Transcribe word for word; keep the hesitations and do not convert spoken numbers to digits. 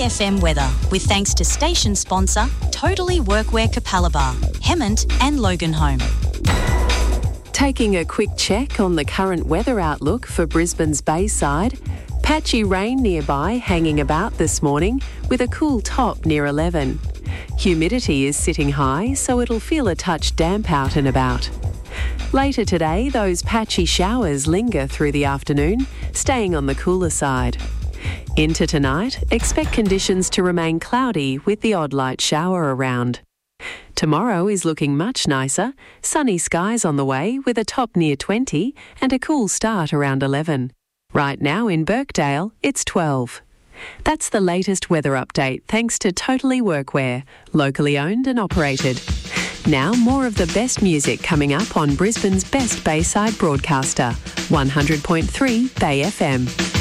Bay F M weather, with thanks to station sponsor Totally Workwear Capalaba, Hemmant and Loganholme. Taking a quick check on the current weather outlook for Brisbane's Bayside. Patchy rain nearby hanging about this morning with a cool top near eleven. Humidity is sitting high, so it'll feel a touch damp out and about. Later today, those patchy showers linger through the afternoon, staying on the cooler side. Into tonight, expect conditions to remain cloudy with the odd light shower around. Tomorrow is looking much nicer, sunny skies on the way with a top near twenty and a cool start around eleven. Right now in Birkdale, it's twelve. That's the latest weather update thanks to Totally Workwear, locally owned and operated. Now more of the best music coming up on Brisbane's best Bayside broadcaster, one hundred point three Bay F M.